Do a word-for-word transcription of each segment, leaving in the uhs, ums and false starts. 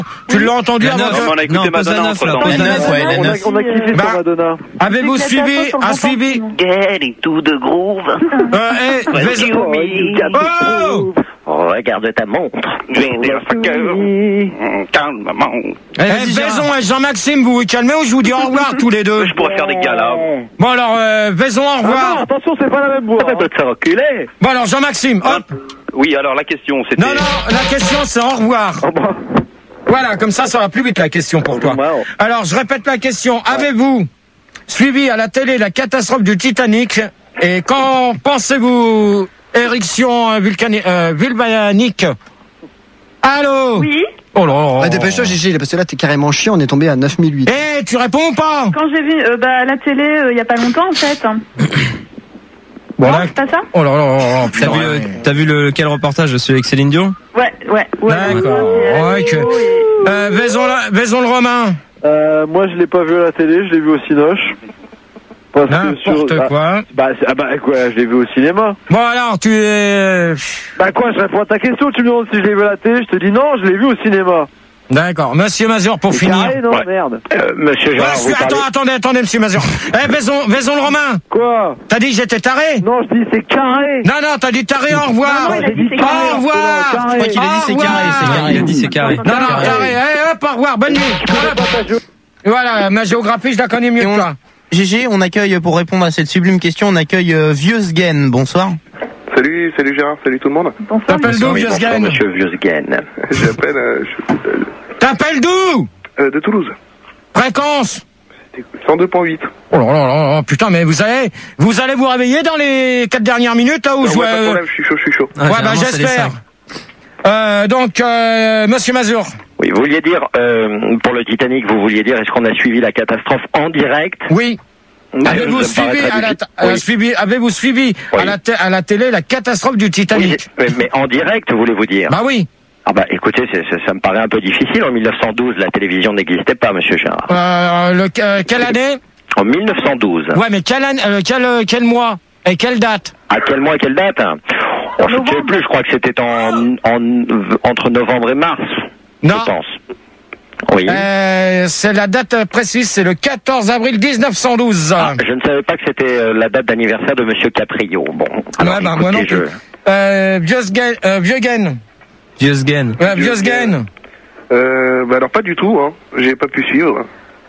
Tu l'as entendu avant de... On a écouté Madonna entre temps. La neuf, ouais, la neuf. On a kiffé sur Madonna. Avez-vous suivi, a suivi... Getting to the groove. Euh, eh, Vaison... Oh! Regarde ta montre. Calmement. Eh, Vaison et Jean-Maxime, vous vous calmez ou je vous dis au revoir tous les deux? Je pourrais faire des galas. Bon alors, euh, Vaison, au revoir. Ah, attention, c'est pas la même voix. Ça peut te faire reculer. Bon alors, Jean-Maxime, hop. Oui, alors la question, c'était... Non, non, la question c'est au revoir. Voilà, comme ça, ça va plus vite la question pour toi. Alors, je répète la question. Avez-vous suivi à la télé la catastrophe du Titanic? Et quand pensez-vous éruption vulcanique euh, vulcanique? Allô? Oui. Oh là là. Ah, dépêche-toi, Gégé, parce que là, t'es carrément chiant, on est tombé à neuf mille huit. Eh, tu réponds ou pas? Quand j'ai vu euh, bah, à la télé euh, il y a pas longtemps en fait. Bon, non, là... c'est pas ça? Oh là là, là, là putain. T'as vu, euh, t'as vu le, quel reportage de celui avec Céline Dion? Ouais, ouais, ouais. D'accord. Ouais, que... euh, Vaison, Vaison le Romain. Euh, moi, je l'ai pas vu à la télé, je l'ai vu au Cinoche. N'importe sur... quoi. Ah, bah, ah bah quoi, je l'ai vu au cinéma. Bon alors, tu es... Bah quoi, je réponds à ta question, tu me demandes si je l'ai vu à la télé, je te dis non, je l'ai vu au cinéma. D'accord. Monsieur Mazur, pour C'est finir. carré, non, Ouais. merde. Euh, monsieur Gérard, Ouais, je vous suis... parlez... Attends, attendez, attendez, monsieur Mazur. Eh, Vaison, Vaison le Romain. Quoi? T'as dit que j'étais taré? Non, je dis c'est carré. Non, non, t'as dit taré, au revoir. Non, non, il a dit c'est carré. Au revoir. Je crois qu'il a dit c'est carré, c'est carré. Il a dit c'est carré. Non, non, taré. Eh, hop, au revoir, bonne nuit. Voilà, ma géographie, je la connais mieux Et que on- toi. Gégé, on accueille, pour répondre à cette sublime question, on accueille euh, Vieux Sgen. Bonsoir. Salut, salut Gérard, salut tout le monde. Bonsoir. T'appelles d'où, Oui, Vieux bonsoir, Sgen? monsieur Vieux-Sgen. J'appelle euh, je- euh, T'appelles d'où? euh, de Toulouse. Fréquence? C'était cent deux point huit. Oh là là là là, putain, mais vous allez, vous allez vous réveiller dans les quatre dernières minutes, là, où je Non, ouais, pas de vois... problème, je suis chaud, je suis chaud. Ah, Ouais, bah généralement, c'est les j'espère. cinq. Euh, donc, euh, monsieur Mazur. Oui, vous vouliez dire, euh, pour le Titanic, vous vouliez dire, est-ce qu'on a suivi la catastrophe en direct? Oui. Avez-vous Ça me paraît suivi, très à la, difficile. euh, Oui. suivi, avez-vous suivi Oui. à, la te- à la télé la catastrophe du Oui, Titanic? mais, mais en direct, voulez-vous dire? Bah oui. Ah bah écoutez, c'est- c'est- ça me paraît un peu difficile. En mille neuf cent douze, la télévision n'existait pas, monsieur Gérard. Euh, le, euh, quelle année? En mille neuf cent douze. Ouais, mais quelle année, euh, quel, euh, quel mois? Et quelle date? À quel mois et quelle date? Oh, je ne sais plus, je crois que c'était en, en, entre novembre et mars, Non. je pense. Oui. Euh, c'est la date précise, c'est le quatorze avril mille neuf cent douze. Ah, je ne savais pas que c'était euh, la date d'anniversaire de monsieur Caprio. Bon, alors, ouais, bah, moi non écoutez, plus. je... Euh, Vieux Sgen, euh, Vieux Gen. Vieux Sgen. Ouais, Vieux Sgen. Euh, bah alors pas du tout, hein. J'ai pas pu suivre,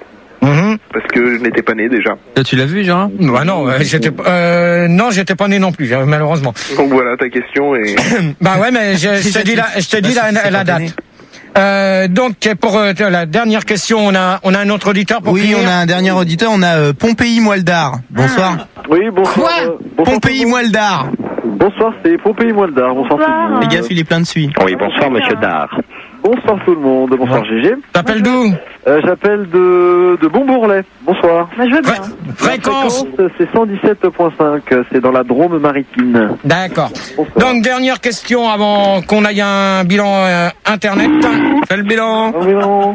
Mhm. parce que je n'étais pas né déjà. Toi, tu l'as vu, Gérard? Bah non, euh, j'étais, euh, non, j'étais pas né non plus, euh, malheureusement. Donc voilà ta question et... Bah ouais, mais je, je te dis la, je te dis la, la, la date. Euh, donc pour euh, la dernière question, on a, on a un autre auditeur pour Oui, finir. on a un dernier auditeur, on a euh, Pompéi Moildar. Bonsoir. Oui, bonsoir. Quoi euh, bonsoir Pompéi tout le monde. Moildar. Bonsoir, c'est Pompéi Moildar. Bonsoir tout le Bonsoir. monde. Les gars, il est plein de suie. Oui, bonsoir monsieur Dard. Bonsoir tout le monde. Bonsoir Gégé. T'appelles d'où? Euh, J'appelle de, de Bonbourlet. Bonsoir. Bah, je veux bien. Fréquence. La fréquence, c'est cent dix-sept point cinq. C'est dans la Drôme maritime. D'accord. Bonsoir. Donc dernière question avant qu'on aille à un bilan euh, internet. Fais le bilan. Oh, mais non.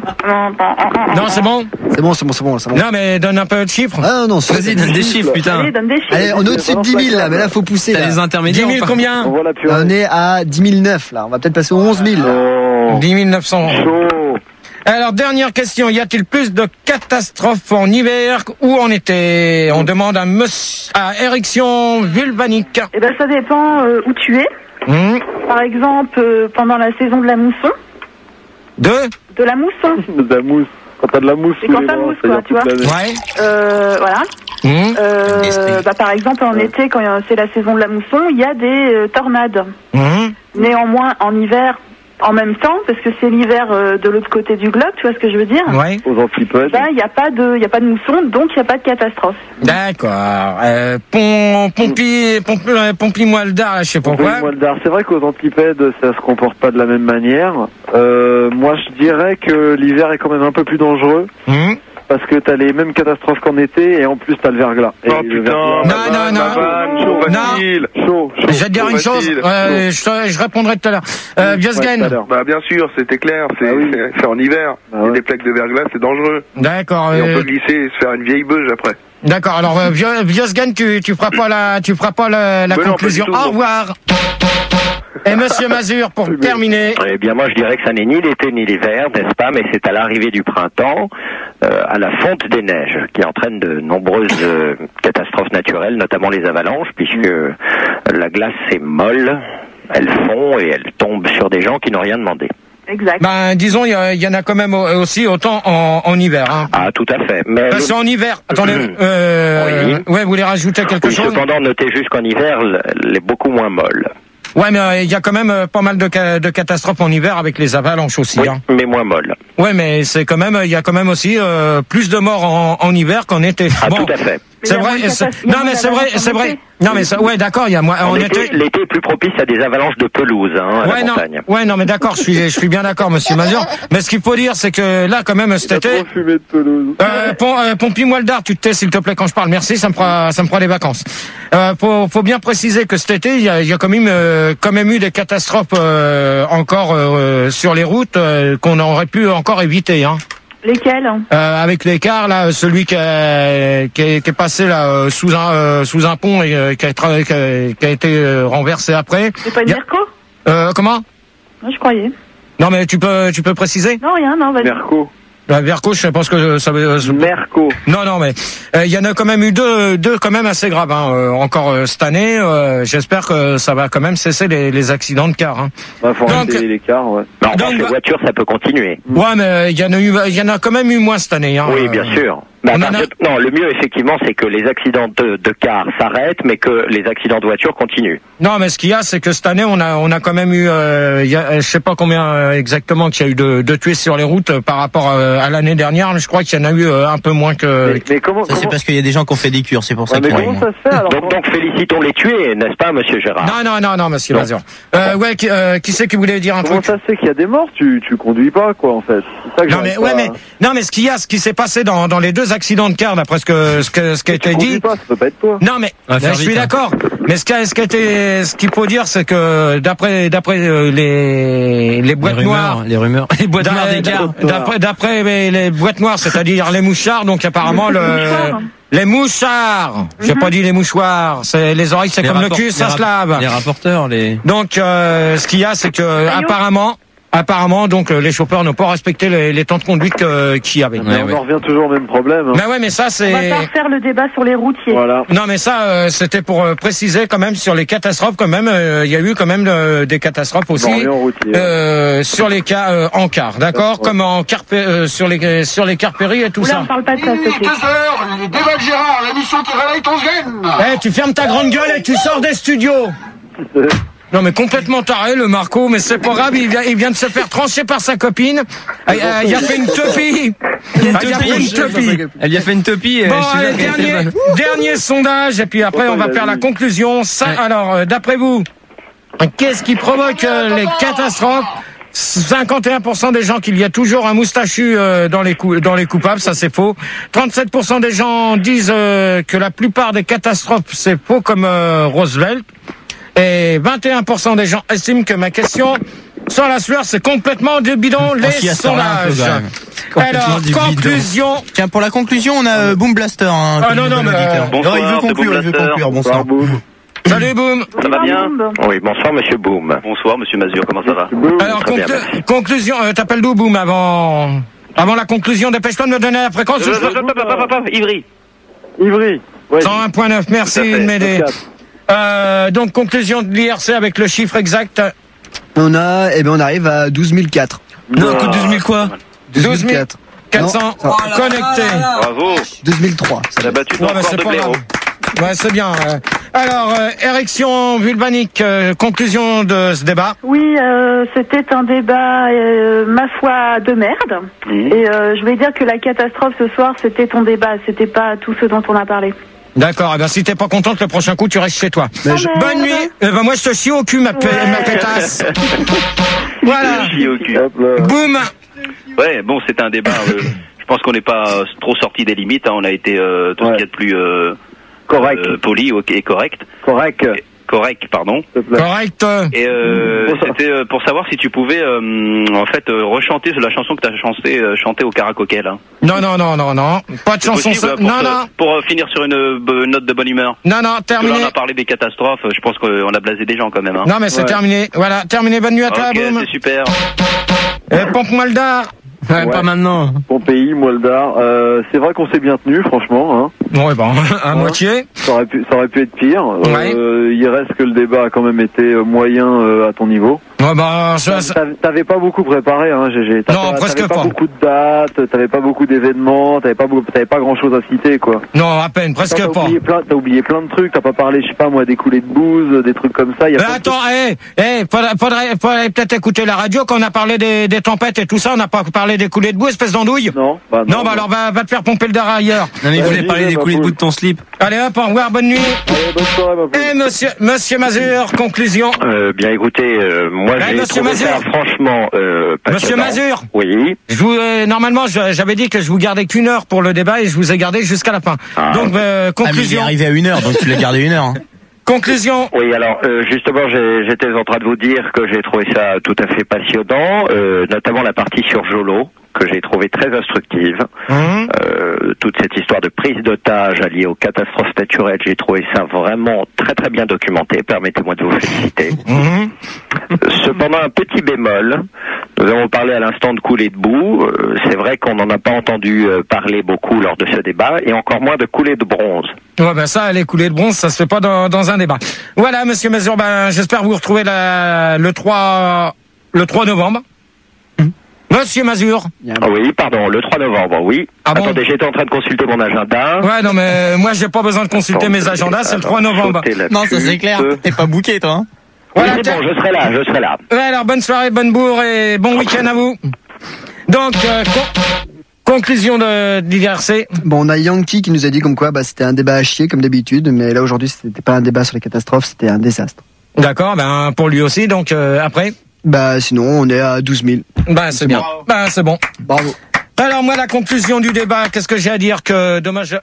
Non, c'est bon. C'est bon, c'est bon, c'est bon, c'est bon. Non, mais donne un peu de chiffres. Ah non, c'est... Vas-y, donne des chiffres, putain. Allez, donne des chiffres. Allez, on est au-dessus de dix mille là, mais là faut pousser. T'as Là. les dix intermédiaires. mille ou pas combien? On voit la purée. On est à dix mille neuf là, on va peut-être passer aux onze mille. Oh. dix mille neuf cents. Chaud. Alors, dernière question. Y a-t-il plus de catastrophes en hiver ou en été? On demande à monsieur, à éruption vulcanique. Eh ben, ça dépend euh, où tu es. Hmm. Par exemple, euh, pendant la saison de la mousson. Deux? De la mousson. De la mousse. Quand t'as de la mousse, C'est sous quand les ça bras, mousse, c'est-à-dire quoi, tu toute vois. l'année. Ouais. Euh, voilà. Hmm. Euh, bah, par exemple, en été, quand c'est la saison de la mousson, il y a des euh, tornades. Hmm. Néanmoins, en hiver, en même temps, parce que c'est l'hiver euh, de l'autre côté du globe, tu vois ce que je veux dire? Ouais. Aux antipodes. Ben, il n'y a pas de, il y a pas de mousson, donc il n'y a pas de catastrophe. D'accord. Euh, pom, pompi, pompi, euh, pompi moildar, je sais pas Oui, quoi. Moildar. C'est vrai qu'aux Antipèdes, ça se comporte pas de la même manière. Euh, moi, je dirais que l'hiver est quand même un peu plus dangereux. Hmm. Parce que t'as les mêmes catastrophes qu'en été et en plus t'as le verglas. Et Oh le putain, verglas- Non, non, non. la vanne, chaud, Non. facile. Chaud, chaud. Je vais te dire une Chaud, chose, facile. euh, je, te- je répondrai tout à l'heure. Euh, Ouais, tout à Viosgen. l'heure. Bah bien sûr, c'était clair, c'est Ah oui. c'est- c'est en hiver. Ah Il y a ouais. des plaques de verglas, c'est dangereux. D'accord. Et on euh, peut glisser et se faire une vieille beuge après. D'accord. Alors, euh, Vieux- Vieux-Sgan, tu, tu feras pas la, tu feras pas la, la Mais non, conclusion. pas du tout, Au non. revoir. Et Monsieur Mazur, pour terminer. Eh bien, moi, je dirais que ça n'est ni l'été ni l'hiver, n'est-ce pas, mais c'est à l'arrivée du printemps, euh, à la fonte des neiges, qui entraîne de nombreuses euh, catastrophes naturelles, notamment les avalanches, puisque la glace est molle, elle fond et elle tombe sur des gens qui n'ont rien demandé. Exact. Ben, disons, il y, a- il y en a quand même au- aussi autant en, en hiver. Hein. Ah, tout à fait. Mais Ben, c'est en hiver. Attendez. Euh, Oui. Ouais, vous voulez rajouter quelque oui, chose? cependant, notez juste qu'en hiver, elle est beaucoup moins molle. Ouais, mais euh, il y a quand même euh, pas mal de, ca- de catastrophes en hiver avec les avalanches aussi. Oui, Hein. mais moins molle. Ouais, mais c'est quand même, il y a quand même aussi euh, plus de morts en, en hiver qu'en été. Ah, bon, tout à fait. c'est Mais il y a vrai. moins de c'est- catastrophes- il y a Non, moins mais c'est vrai, d'avalanches en c'est vrai. été. Non, mais ça, ouais, d'accord. Il y a moins En en été, été. l'été est plus propice à des avalanches de pelouse, hein, à Ouais, la non, montagne. ouais, non, mais d'accord, je suis, je suis bien d'accord, Monsieur Mazur. Mais ce qu'il faut dire, c'est que là, quand même, cet T'as été, trop fumé de pelouse. Euh, pom- euh, Pompi-moi le dard, tu te tais s'il te plaît quand je parle. Merci, ça me fera, ça me fera des vacances. Euh, faut, faut bien préciser que cet été, il y a, il y a quand même, euh, quand même eu des catastrophes euh, encore euh, sur les routes euh, qu'on aurait pu encore éviter. Hein. Lesquels? Euh, avec l'écart là, celui qui, a, qui, est, qui est passé là euh, sous un euh, sous un pont et euh, qui, a, tra- qui, a, qui a été euh, renversé après. C'est pas une Il y a- Merco? Euh, comment? Non, je croyais. Non mais tu peux, tu peux préciser. Non, rien, non, vas-y. Merco. La Verco, je sais pas ce que ça veut. euh, Merco. Non, non, mais euh, il y en a quand même eu deux, deux quand même assez graves. Hein, euh, encore euh, cette année, euh, j'espère que ça va quand même cesser les, les accidents de car. Hein. Bah, faut Donc- arrêter l'écart, ouais. Mais enfin, Donc, les bah- voitures, ça peut continuer. Ouais, mais il y en a eu, il y en a quand même eu moins cette année. Hein, Oui, euh, bien sûr. Mais à on en partir de- Non, le mieux, effectivement, c'est que les accidents de, de car s'arrêtent, mais que les accidents de voiture continuent. Non, mais ce qu'il y a, c'est que cette année, on a, on a quand même eu, euh, il y a, je sais pas combien euh, exactement qu'il y a eu de, de tués sur les routes euh, par rapport euh, à l'année dernière. Je crois qu'il y en a eu euh, un peu moins que. Mais, mais comment, Ça, c'est comment... parce qu'il y a des gens qui ont fait des cures, c'est pour ça Ouais, mais qu'il y en a comment moins. ça se fait alors? Donc, donc félicitons les tués, n'est-ce pas, monsieur Gérard? Non, non, non, non, Monsieur Non. Mazur. Euh, ouais, qui, euh, qui c'est qui voulait dire un Comment truc? ça se fait qu'il y a des morts? Tu, tu conduis pas, quoi, en fait. C'est ça que Non j'arrive mais ouais pas mais à- non mais ce qu'il y a, ce qui s'est passé dans, dans les deux accidents de car, d'après ce que ce que ce qui a Tu été conduis dit. pas, ça peut pas être toi. Non mais On va faire je suis vite, hein. d'accord. Mais ce qui a, ce qui a été, ce qu'il faut dire, c'est que d'après d'après euh, les les Les boîtes rumeurs, noires. les rumeurs, les boîtes noires des d'a- cars. D'après d'après les, les boîtes noires, c'est-à-dire les mouchards, donc apparemment le mouchoirs. les mouchards. J'ai pas dit les mouchoirs. C'est les oreilles, c'est Les comme le rapport- cul, ça les se rap- lave. Les rapporteurs, les. Donc euh, ce qu'il y a, c'est que apparemment. Apparemment, donc euh, les chauffeurs n'ont pas respecté les, les temps de conduite que- qu'il y avait. Mais Ouais, on ouais. en revient toujours au même problème. Hein. Mais ouais, mais ça On va c'est. pas refaire le débat sur les routiers. Voilà. Non, mais ça, euh, c'était pour euh, préciser quand même sur les catastrophes. Quand même, euh, il y a eu quand même euh, des catastrophes aussi Bon, rien en routier. euh, sur les cas euh, en car, d'accord, Ouais. comme en car euh, sur les sur les cars péris et tout Oula, ça. on parle pas de ça, s'il te plaît. heures, les débats de Gérard, l'émission qui réveille ton gène. Eh, tu fermes ta grande gueule et tu sors des studios. Non mais complètement taré le Marco, mais c'est pas grave, il vient, il vient de se faire trancher par sa copine. Ah, ah, Il a fait une topie. Ah, Il a fait une topie. Elle lui a fait une topie. euh, Bon, je suis allez, là, qu'elle était dernier, bonne. dernier sondage, et puis après on va faire la conclusion. Ça, Ouais. alors, euh, d'après vous, qu'est-ce qui provoque euh, les catastrophes? cinquante et un pour cent des gens qu'il y a toujours un moustachu euh, dans les cou- dans les coupables, ça c'est faux. trente-sept pour cent des gens disent euh, que la plupart des catastrophes c'est faux comme euh, Roosevelt. Et vingt et un pour cent des gens estiment que ma question sans la sueur c'est complètement du bidon les On s'y attend là un peu, sondages. quand même. Complètement Alors, du bidon. conclusion. Tiens, pour la conclusion, on a euh, Boom Blaster. Hein, Ah, comme non, dit non, le mais, auditeur. euh, bonsoir, Non, il veut c'est conclure, Boom il veut Blaster. conclure. Bonsoir. Boum. Salut Boom. Ça va bien? Oui, bonsoir, monsieur Boom. Bonsoir, monsieur Mazur, comment ça va? Boum. Alors, Très bien, conclu- merci. conclusion, euh, t'appelles d'où, Boom, avant, avant la conclusion, dépêche-toi de me donner la fréquence. Euh, hop, hop, hop, hop, hop, Ivry. Ivry. Ouais. cent un virgule neuf, merci Tout à fait, de m'aider. quatre. Euh, donc, conclusion de l'I R C avec le chiffre exact. On a, eh ben, on arrive à douze mille quatre. Non, écoute, douze mille quoi? douze mille quatre cents Non, ça- connectés. Bravo. douze mille trois. T'as battu ton Ouais, bah, record c'est de pas blaireau. grave. Ouais, c'est bien. euh. Alors, euh, érection vulvanique, euh, conclusion de ce débat. Oui, euh, c'était un débat, euh, ma foi, de merde. Mhm. Et euh, je vais dire que la catastrophe ce soir, c'était ton débat, c'était pas tout ce dont on a parlé. D'accord, eh ben, si t'es pas contente, le prochain coup, tu restes chez toi. Mais je- Bonne nuit. Eh ben, moi, je te chie au cul, ma, pe- Ouais. ma pétasse. Voilà. Chie au cul. Hop là. Boum. Ouais, bon, c'est un débat. euh, je pense qu'on n'est pas euh, trop sorti des limites. Hein, on a été euh, tout ce Ouais. qu'il y a de plus euh, Correct. euh, poli ok, et correct. Correct. Correct, pardon. Correct. Et euh, c'était euh, pour savoir si tu pouvais euh, en fait euh, rechanter la chanson que tu as chanté, euh, chanté au karaoké là. Non, non, non, non, non. Pas de C'est chanson. possible, pour, non, te- non. pour euh, finir sur une euh, note de bonne humeur. Non, non, Parce que là, terminé. on a parlé des catastrophes, je pense qu'on a blasé des gens quand même. Hein. Non, mais c'est Ouais. terminé. Voilà, terminé. Bonne nuit à toi, Ok, boum. c'est super. Et pompe-moi le dard. Ouais, Ouais. pas maintenant. Bon pays, Moldar. Euh, c'est vrai qu'on s'est bien tenu, franchement. Hein. Ouais, bon, à Ouais. moitié. Ça aurait pu, ça aurait pu être pire. Ouais. Euh, il reste que le débat a quand même été euh, moyen euh, à ton niveau. Ouais, bah, ça, ça- T'avais t'avais pas beaucoup préparé, hein, G G. T'avais- Non, presque t'avais pas. pas beaucoup de dates, t'avais pas beaucoup d'événements, t'avais pas, beaucoup- t'avais pas grand chose à citer, quoi. non, à peine, presque T'as pas. oublié plein, t'as oublié plein de trucs. T'as pas parlé, je sais pas moi, des coulées de bouse, des trucs comme ça. Il y a Mais plein de attends, eh, eh, faudrait, faudrait, faudrait peut-être écouter la radio quand on a parlé des, des tempêtes et tout ça. On n'a pas parlé des coulées de boue, espèce d'andouille. trucs. Non, bah Non, bah alors va, va te faire pomper le dard ailleurs. Non, mais il Ouais, voulait dis, parler ouais, des ma coulées de poule. bout de ton slip. Allez hop, au revoir, bonne nuit. Allez, bonne soirée, ma poule. Et monsieur, monsieur Mazur, conclusion. Euh, bien écoutez, euh, moi Ouais, j'ai monsieur trouvé ça Mazur. franchement euh, Monsieur passionnant. Mazur. Oui. Je vous, euh, normalement, je- j'avais dit que je vous gardais qu'une heure pour le débat et je vous ai gardé jusqu'à la fin. Ah. Donc, euh, Ah, mais il est conclusion. arrivé à une heure, donc tu l'as gardé une heure. hein. Conclusion. Oui, alors euh, justement, j'ai- j'étais en train de vous dire que j'ai trouvé ça tout à fait passionnant, euh, notamment la partie sur Jolo, que j'ai trouvé très instructive. Hum. Euh, toute cette histoire de prise d'otage alliée aux catastrophes naturelles, j'ai trouvé ça vraiment très très bien documenté. Permettez-moi de vous féliciter. Hum. Cependant, un petit bémol. Nous avons parlé à l'instant de coulées de boue. Euh, c'est vrai qu'on n'en a pas entendu euh, parler beaucoup lors de ce débat, et encore moins de coulées de bronze. Ouais, ben ça, les coulées de bronze, ça se fait pas dans, dans un débat. Voilà, monsieur Mazur, ben, j'espère vous retrouver la, le trois, le trois novembre. Monsieur Mazur. Ah oui, pardon, le trois novembre, oui. Ah bon Attendez, j'étais en train de consulter mon agenda. Ouais, non, mais moi, j'ai pas besoin de consulter mes agendas, c'est le trois novembre. Sautez la Non, ça c'est pub. clair. T'es pas booké, toi. Hein. Oui, Voilà, c'est tiens. bon, je serai là, je serai là. Ouais, alors, bonne soirée, bonne bourre et bon week-end à vous. Donc, euh, con- conclusion de, d'I D R C. Bon, on a Yankee qui nous a dit comme quoi bah, c'était un débat à chier comme d'habitude, mais là aujourd'hui c'était pas un débat sur les catastrophes, c'était un désastre. D'accord, ben, pour lui aussi, donc, euh, après. Bah sinon on est à douze mille. Ben, c'est bien. Ben, c'est bon. Bravo. Alors, moi, la conclusion du débat, qu'est-ce que j'ai à dire que dommage.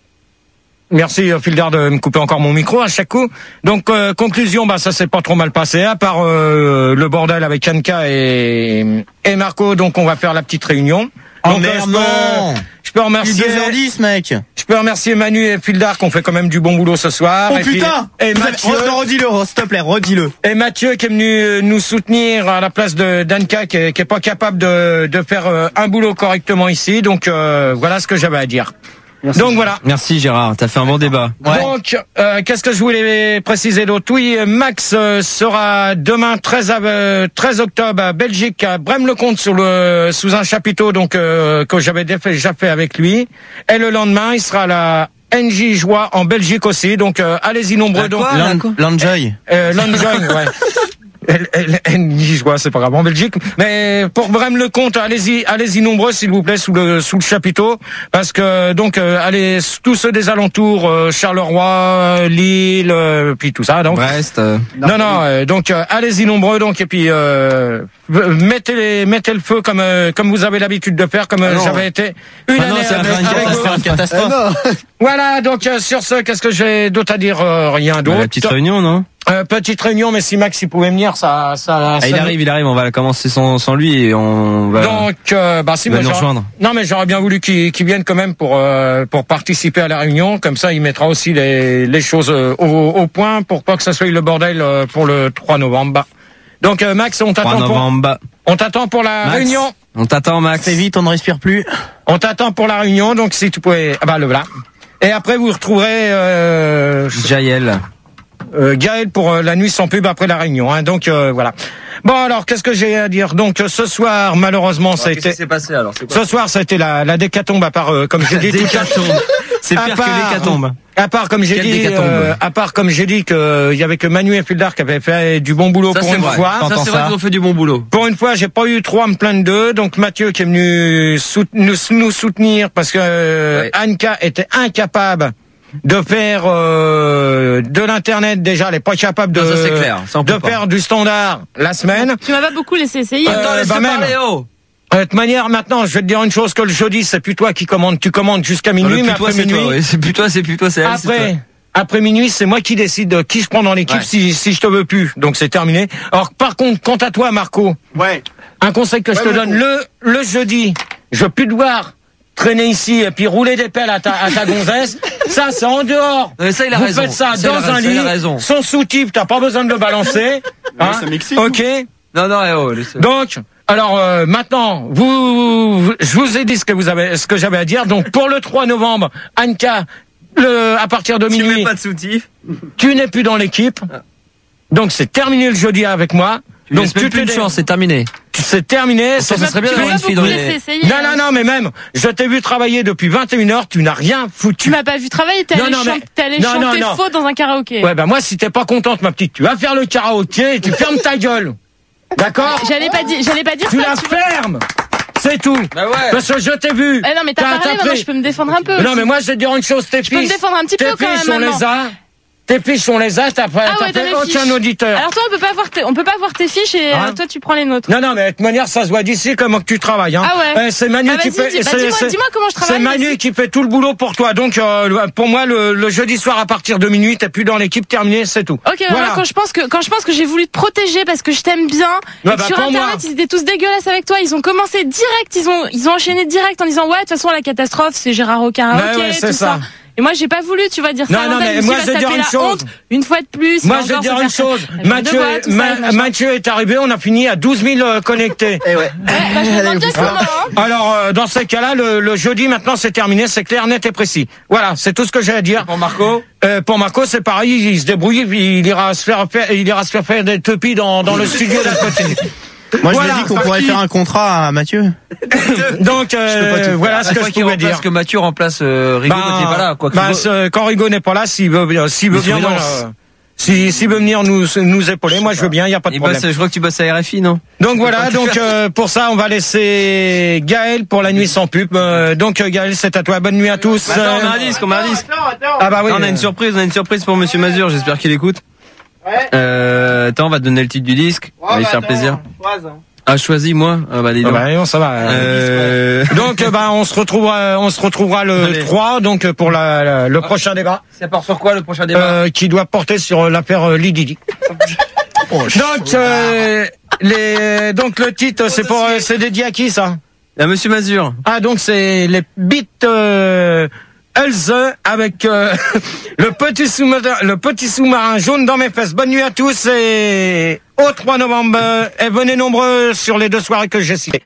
Merci, euh, Fildar, de me couper encore mon micro à chaque coup. Donc, euh, conclusion, bah ça s'est pas trop mal passé, à part euh, le bordel avec Anka et, et Marco. Donc, on va faire la petite réunion. Oh Donc, merde, je peux- non. Je peux remercier. deux heures dix, mec. Je peux remercier Manu et Fildar qui ont fait quand même du bon boulot ce soir. Oh et puis- putain. et Vous avez- Mathieu. Re- Redis-le, re- s'il te plaît, redis-le. Et Mathieu qui est venu euh, nous soutenir à la place de d'Anka qui est, qui est pas capable de, de faire euh, un boulot correctement ici. Donc euh, voilà ce que j'avais à dire. Merci. Donc voilà. Merci Gérard, t'as fait un bon débat. Ouais. Donc euh, qu'est-ce que je voulais préciser d'autre? Oui, Max euh, sera demain treize, av- euh, treize octobre à Belgique, à Braine-le-Comte sous le sous un chapiteau donc euh, que j'avais déjà fait, déjà fait avec lui. Et le lendemain, il sera à la N J Joie en Belgique aussi. Donc euh, allez-y nombreux. Donc Lan- Landjoy. Euh, Landjoy, ouais. Elle, elle, elle dit, je vois, c'est pas grave en Belgique. Mais pour Braine-le-Comte, allez-y, allez-y nombreux, s'il vous plaît, sous le sous le chapiteau, parce que donc euh, allez tous ceux des alentours, euh, Charleroi, Lille, euh, puis tout ça. Donc Brest. euh, non, non, euh, donc euh, allez-y nombreux, donc et puis euh, mettez les, mettez le feu comme euh, comme vous avez l'habitude de faire, comme euh, Ah non. j'avais été une Ah non, année c'est avec, une avec catastrophe. vous. Une catastrophe. non. Voilà, donc euh, sur ce, qu'est-ce que j'ai d'autre à dire? Euh, Rien bah, d'autre. la petite réunion, non? Euh, petite réunion, mais si Max il pouvait venir, ça, ça. Ah, ça il arrive, il arrive, on va commencer sans, sans lui et on va. Donc, euh, bah si, il va moi, nous j'aurais- rejoindre. non, mais j'aurais bien voulu qu'il qu'il vienne quand même pour euh, pour participer à la réunion. Comme ça, il mettra aussi les les choses euh, au, au point pour pas que ça soit le bordel euh, pour le trois novembre. Donc, euh, Max, on trois t'attend pour novembre. on t'attend pour la Max. réunion. On t'attend, Max. C'est vite, on ne respire plus. On t'attend pour la réunion. Donc, si tu pouvais, ah bah le voilà. Et après, vous retrouverez euh, Jaël. Euh, Gaël pour euh, la nuit sans pub après la réunion. Hein, donc euh, voilà. Bon alors qu'est-ce que j'ai à dire? Donc euh, ce soir malheureusement ça a été. s'est passé alors? Ce soir ça a été la, la décatombe à part euh, comme j'ai dit tout à l'heure. C'est À pire part- que l'hécatombe. À part comme j'ai Quelle dit, décatombe. euh, à part comme j'ai dit que euh, il y avait que Manu et Fildar qui avaient fait du bon boulot Ça, pour c'est une vrai. fois. Ça, c'est vrai qu'ils ont fait du bon boulot. Pour une fois, j'ai pas eu trop à me plaindre d'eux. Donc Mathieu qui est venu sout- nous, nous soutenir parce que euh, Ouais. Anka était incapable de faire euh, de l'internet déjà, elle est pas capable de Non, ça, c'est clair. Ça, on de peut pas. faire du standard la semaine. Tu m'as pas beaucoup laissé essayer. Euh, Attends, laisse bah, même. parler, oh. De toute manière, maintenant, je vais te dire une chose que le jeudi, c'est plus toi qui commandes, tu commandes jusqu'à Non, minuit, le mais plus toi, après c'est minuit. toi, oui. C'est plus toi, c'est plus toi, c'est elle. c'est Après, après minuit, c'est moi qui décide de qui je prends dans l'équipe Ouais. si, si je te veux plus. Donc c'est terminé. Alors par contre, quant à toi, Marco, Ouais. un conseil que je Ouais, te Marco. donne, le, le jeudi, je veux plus devoir traîner ici et puis rouler des pelles à ta, à ta gonzesse. Ça, c'est en dehors. Euh, ça, il a Vous raison. faites ça, Ça, il a dans raison, un ça, il lit, a raison. sans sous-type, t'as pas besoin de le balancer. Hein, ça m'excite. ok. Non, non, eh oh, laisse- Donc, alors euh, maintenant, vous, vous- je vous ai dit ce que vous avez, ce que j'avais à dire. Donc pour le trois novembre, Anka, le, à partir de Tu mets minuit, pas de soutif. tu n'es plus dans l'équipe. Donc c'est terminé le jeudi avec moi. Tu Donc laisses même tu plus te de dé- chance, c'est terminé. C'est terminé. Ça, c'est- ça serait bien tu- d'avoir une fille dans les... Non, non, non, mais même, je t'ai vu travailler depuis vingt et une heures, tu n'as rien foutu. Tu m'as pas vu travailler, t'es Non, allé, non, chan- mais- t'es allé non, chanter non, non. faux dans un karaoké. Ouais, bah moi, si t'es pas contente, ma petite, tu vas faire le karaoké et tu fermes ta gueule. D'accord? J'allais pas dire, j'allais pas dire Tu ça. la tu vois. fermes. C'est tout. Bah ouais. Parce que je t'ai vu. Eh non, mais t'as T'as- parlé, t'as maintenant pris- je peux me défendre un peu. Non, aussi. mais moi, je vais te dire une chose, tes Je peux me fiches. défendre un petit tes peu quand fiches, même on les maintenant. a. Tes fiches, on les a, t'as pas, Ah t'as ouais, t'as fait mes aucun fiches. auditeur. Alors toi, on peut pas voir tes, on peut pas voir tes fiches et Hein euh, toi tu prends les nôtres. Non, non, mais de toute manière, ça se voit d'ici comment que tu travailles. Hein. Ah ouais. Eh, c'est Manu Bah qui vas-y, fait. dis- bah c'est- dis-moi- c'est- dis-moi comment je travaille, C'est Manu vas-y. qui fait tout le boulot pour toi. Donc, euh, pour moi, le, le jeudi soir à partir de minuit, t'es plus dans l'équipe, terminé, c'est tout. Ok, voilà. Quand je pense que quand je pense que j'ai voulu te protéger parce que je t'aime bien, et Ouais, que bah, sur pour internet moi. ils étaient tous dégueulasses avec toi, ils ont commencé direct, ils ont ils ont enchaîné direct en disant ouais de toute façon la catastrophe c'est Gérard au karaoké, Ouais, ouais, c'est tout ça. ça. Et moi j'ai pas voulu, tu vois, dire ça. Non, à non, l'antenne, mais je me moi, suis je vais dit, dire taper une la chose. honte une fois de plus. Moi, et je vais encore dire se une faire- chose. la jambe de Mathieu, bois, tout ça, Ma- machin. Mathieu est arrivé, on a fini à douze mille euh, connectés. Eh ouais. Ouais, bah, je me demande bien comment. Hein. Alors, euh, dans ces cas-là, le, le jeudi, maintenant, c'est terminé, c'est clair, net et précis. Voilà, c'est tout ce que j'ai à dire. Pour Marco Euh, pour Marco, c'est pareil, il se débrouille, puis il ira se faire, faire- il ira se faire faire des tupis dans, dans le studio d'à côté. Moi, je Voilà, lui ai dit qu'on par pourrait qui faire un contrat à Mathieu. Donc, euh, voilà ce que je pouvais Parce dire. que Mathieu remplace euh, Rigaud quand il est pas là. Quoi, que bah, Rigaud- ce- quand Rigaud n'est pas là, s'il veut, bien- s'il veut Mais bien, sur moi, Relance. euh, si, s'il veut venir nous, nous épauler, moi je veux bien, il y a pas de il problème. bosse, je crois que tu bosses à R F I, non? Donc voilà, donc euh, pour ça, on va laisser Gaël pour la nuit sans pub. Euh, donc euh, Gaël, c'est à toi. Bonne nuit à tous. Attends, on a Euh, un disque, on a un disque. Ah bah oui. Non, on a une euh, surprise, on a une surprise pour Monsieur Mazur, j'espère qu'il écoute. Euh, attends, on va te donner le titre du disque, on va lui faire plaisir. Ah, choisis moi. Ah bah dis ah donc. bah, non, ça va. Euh... Donc euh, bah on se retrouvera, on se retrouvera le Allez. trois, donc euh, pour la, la- le prochain débat, Ça part sur quoi le prochain débat? euh, qui doit porter sur l'affaire euh, Lididi. Donc euh, les, donc le titre, c'est pour, euh, c'est dédié à qui ça? À Monsieur Mazur. Ah donc c'est les beats euh, Elze avec euh, le petit sous-marin, le petit sous-marin jaune dans mes fesses. Bonne nuit à tous et au trois novembre euh, et venez nombreux sur les deux soirées que j'ai citées.